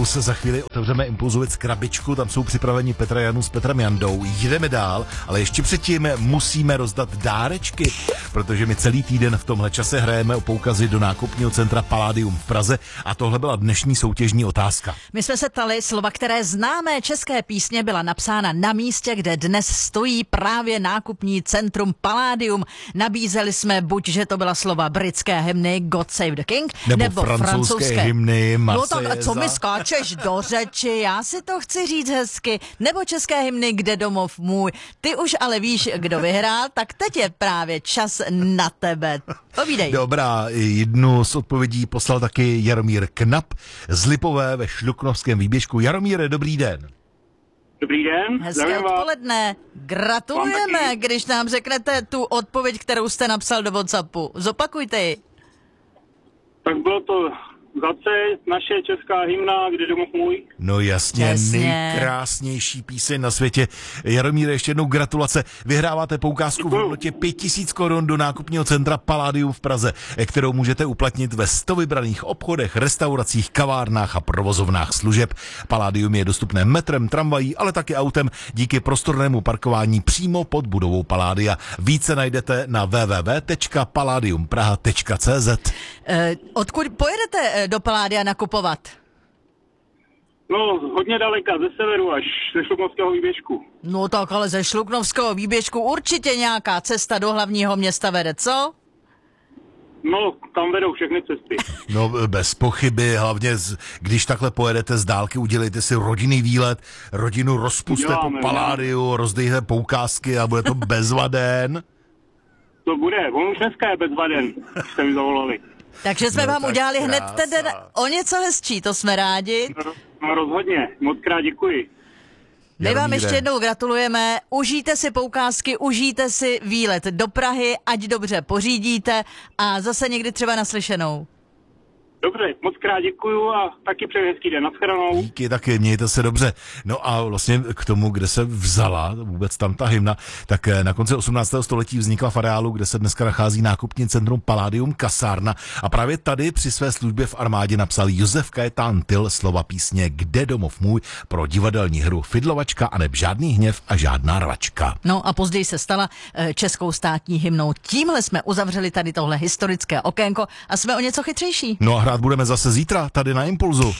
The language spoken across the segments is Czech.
Impuls. Za chvíli otevřeme Impulzovic krabičku, tam jsou připraveni Petra Janu s Petrem Jandou. Jdeme dál, ale ještě předtím musíme rozdat dárečky, protože my celý týden v tomhle čase hrajeme o poukazy do nákupního centra Palladium v Praze a tohle byla dnešní soutěžní otázka. My jsme se ptali, slova, které známé české písně, byla napsána na místě, kde dnes stojí právě nákupní centrum Palladium. Nabízeli jsme buď, že to byla slova britské hymny God Save the King, nebo francouzské hymny No tak co mi skáčeš do řeči, já si to chci říct hezky, nebo české hymny Kde domov můj. Ty už ale víš, kdo vyhrál, tak teď je právě čas na tebe. Povídej. Dobrá, jednu z odpovědí poslal taky Jaromír Knap z Lipové ve Šluknovském výběžku. Jaromíre, dobrý den. Dobrý den. Hezké odpoledne. Gratulujeme, když nám řeknete tu odpověď, kterou jste napsal do WhatsAppu. Zopakujte ji. Tak bylo to zase naše česká hymna Kde domov můj. No jasně, nejkrásnější píseň na světě. Jaromíre, ještě jednou gratulace. Vyhráváte poukázku v hodnotě 5000 korun do nákupního centra Palladium v Praze, kterou můžete uplatnit ve 100 vybraných obchodech, restauracích, kavárnách a provozovnách služeb. Palladium je dostupné metrem, tramvají, ale taky autem díky prostornému parkování přímo pod budovou Palladia. Více najdete na www.palladiumpraha.cz. Odkud pojedete do Palladia nakupovat? No, hodně daleka, ze severu až ze Šluknovského výběžku. No tak ale ze Šluknovského výběžku určitě nějaká cesta do hlavního města vede, co? No, tam vedou všechny cesty. No, bez pochyby, hlavně když takhle pojedete z dálky, udělejte si rodinný výlet, rodinu rozpuste po Palladiu, rozdejte poukázky a bude to bezvaden. To bude, on už dneska je bezvaden, když jste mi zavolali. Takže jsme vám udělali hned ten o něco hezčí, to jsme rádi. No rozhodně, moc krát děkuji. My vám ještě jednou gratulujeme, užijte si poukázky, užijte si výlet do Prahy, ať dobře pořídíte a zase někdy třeba naslyšenou. Dobře, moc krát děkuju a taky přeji hezký den. Naschledanou. Díky, taky mějte se dobře. No a vlastně k tomu, kde se vzala vůbec tam ta hymna, tak na konci 18. století vznikla v areálu, kde se dneska nachází nákupní centrum Palladium kasárna a právě tady při své službě v armádě napsal Josef Kajetán Tyl slova písně Kde domov můj pro divadelní hru Fidlovačka a neb Žádný hněv a žádná rvačka. No a později se stala českou státní hymnou. Tímhle jsme uzavřeli tady tohle historické okénko a jsme o něco chytřejší. No a hrát budeme zase zítra tady na Impulzu.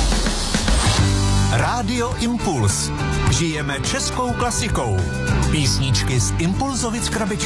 Rádio Impuls. Žijeme českou klasikou. Písničky z Impulzovic krabičky.